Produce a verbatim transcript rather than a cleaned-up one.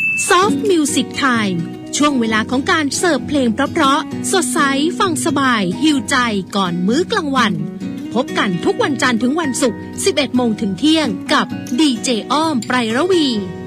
Soft Music Time ช่วงเวลาของการเสิร์ฟเพลงเพราะๆสดใสฟังสบายหิวใจก่อนมื้อกลางวันพบกันทุกวันจันทร์ถึงวันศุกร์ สิบเอ็ดโมงถึงเที่ยงกับดีเจอ้อมไพรระวี